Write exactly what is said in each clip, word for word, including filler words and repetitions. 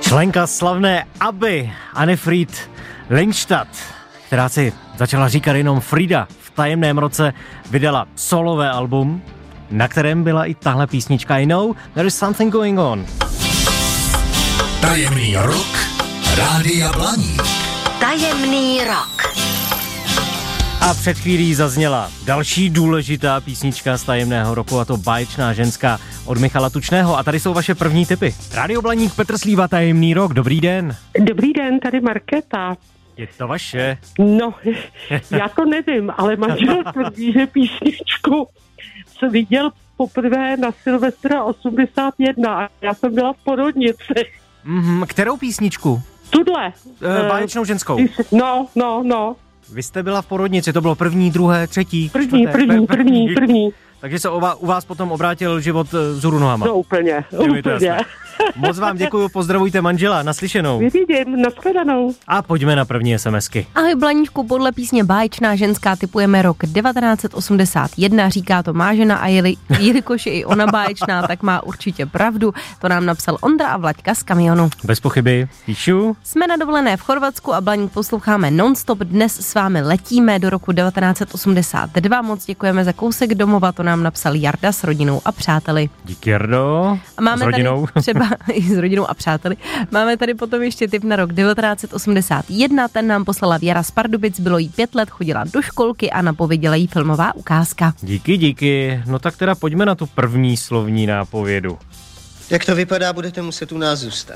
Členka slavné ABBY Annefried Lyngstad, která si začala říkat jenom Frida, v tajemném roce vydala solové album, na kterém byla i tahle písnička I Know There Is Something Going On. Tajemný rok Rádia Blaník. Tajemný rok. A před chvílí zazněla další důležitá písnička z tajemného roku, a to Báječná ženská od Michala Tučného. A tady jsou vaše první tipy. Rádio Blaník, Petr Slíva, Tajemný rok, dobrý den. Dobrý den, tady Markéta. Je to vaše. No, já to nevím, ale manžel tvrdí, že písničku jsem viděl poprvé na Silvestra osmdesát jedna a já jsem byla v porodnici. Mm-hmm, kterou písničku? Tudle. E, Báječnou ženskou. No, no, no. Vy jste byla v porodnici, to bylo první, druhé, třetí, První, čtvrté, první, první, první. Takže se o vás, u vás potom obrátil život vzhůru nohama. No úplně, úplně. Moc vám děkuju, pozdravujte manžela, naslyšenou. Vidím, nashledanou. A pojďme na první SMSky. Ahoj Blaníčku, podle písně Báječná ženská tipujeme rok devatenáct set osmdesát jedna, říká to má žena a jeli, jelikož je i ona báječná, tak má určitě pravdu. To nám napsal Ondra a Vlaďka z Kamionu. Bez pochyby, píšu. Jsme na dovolené v Chorvatsku a Blaník posloucháme non-stop. Dnes s vámi letíme do roku devatenáct set osmdesát dva. Moc děkujeme za kousek domova, to nám napsal Jarda s rodinou a přáteli. Díky, Jardo. A máme s rodinou. Tady třeba i s rodinou a přáteli. Máme tady potom ještě tip na rok devatenáct set osmdesát jedna, ten nám poslala Věra z Pardubic, bylo jí pět let, chodila do školky a napověděla jí filmová ukázka. Díky, díky. No tak teda pojďme na tu první slovní nápovědu. Jak to vypadá, budete muset u nás zůstat.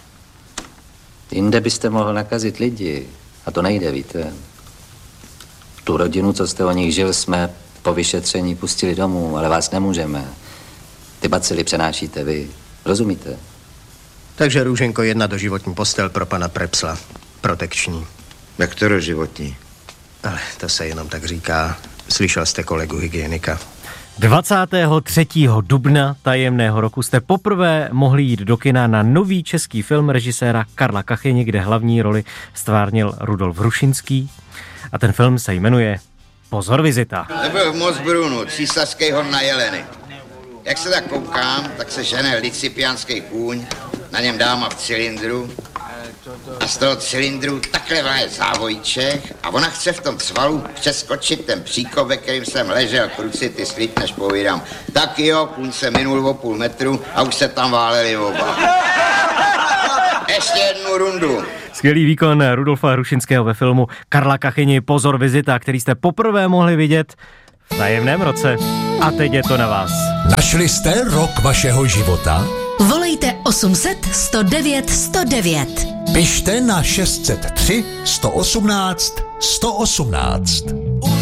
Jinde byste mohl nakazit lidi a to nejde, víte. Tu rodinu, co jste o nich žil, jsme po vyšetření pustili domů, ale vás nemůžeme. Ty bacily přenášíte vy. Rozumíte? Takže Růženko, jedna doživotní postel pro pana Prepsla. Protekční. Jak to doživotní? Ale to se jenom tak říká. Slyšel jste kolegu hygienika. dvacátého třetího dubna tajemného roku jste poprvé mohli jít do kina na nový český film režiséra Karla Kachyně, kde hlavní roli stvárnil Rudolf Hrušinský. A ten film se jmenuje Pozor, vizita. Nebyl v Mosbrunu, císařský hon na jeleny. Jak se tak koukám, tak se žene licipiánský kůň, na něm dáma v cylindru a z toho cylindru takhle vraje závojíček a ona chce v tom cvalu přeskočit ten příkop, ve kterým jsem ležel, kruci, ty slíp, než povídám. Tak jo, kůň se minul o půl metru a už se tam váleli oba. Ještě jednu rundu. Skvělý výkon Rudolfa Hrušinského ve filmu Karla Kachyni Pozor, vizita, který jste poprvé mohli vidět v tajemném roce. A teď je to na vás. Našli jste rok vašeho života? Volejte osm set sto devět sto devět. Pište na šest set tři sto osmnáct sto osmnáct.